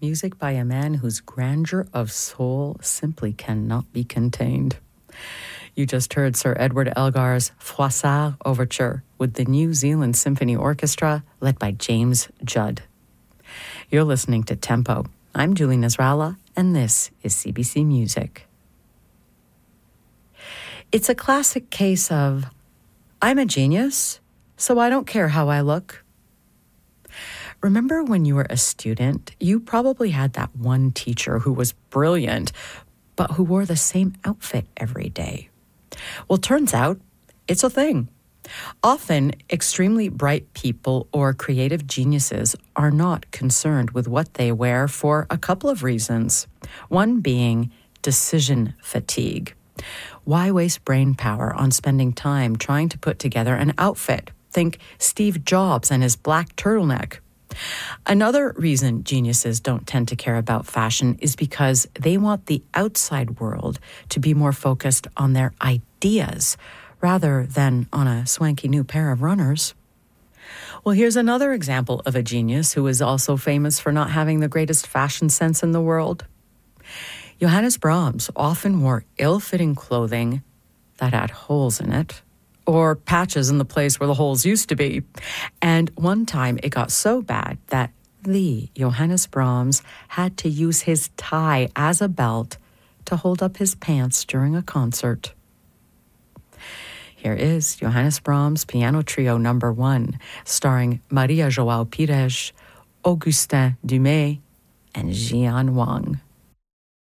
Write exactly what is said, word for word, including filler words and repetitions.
music by a man whose grandeur of soul simply cannot be contained. You just heard Sir Edward Elgar's Froissart Overture with the New Zealand Symphony Orchestra led by James Judd. You're listening to Tempo. I'm Julie Nasrallah, and this is C B C Music. It's a classic case of, I'm a genius, so I don't care how I look. Remember when you were a student, you probably had that one teacher who was brilliant, but who wore the same outfit every day. Well, turns out it's a thing. Often, extremely bright people or creative geniuses are not concerned with what they wear for a couple of reasons. One being decision fatigue. Why waste brain power on spending time trying to put together an outfit? Think Steve Jobs and his black turtleneck. Another reason geniuses don't tend to care about fashion is because they want the outside world to be more focused on their ideas rather than on a swanky new pair of runners. Well, here's another example of a genius who is also famous for not having the greatest fashion sense in the world. Johannes Brahms often wore ill-fitting clothing that had holes in it, or patches in the place where the holes used to be. And one time it got so bad that the Johannes Brahms had to use his tie as a belt to hold up his pants during a concert. Here is Johannes Brahms Piano Trio Number One, starring Maria João Pires, Augustin Dumay, and Jian Wang.